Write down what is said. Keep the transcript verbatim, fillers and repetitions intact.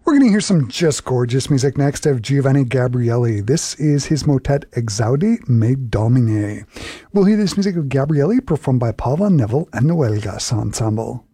We're going to hear some just gorgeous music next of Giovanni Gabrieli. This is his motet Exaudi me Domine. We'll hear this music of Gabrieli performed by Paul Van Nevel and the Huelgas Ensemble.